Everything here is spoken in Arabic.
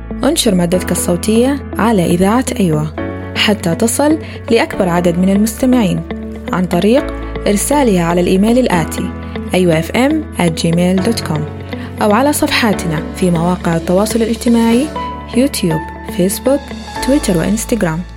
انشر مادتك الصوتية على إذاعة أيوة حتى تصل لأكبر عدد من المستمعين عن طريق إرسالها على الإيميل الآتي ayuafm@gmail.com أو على صفحاتنا في مواقع التواصل الاجتماعي يوتيوب، فيسبوك، تويتر وإنستغرام.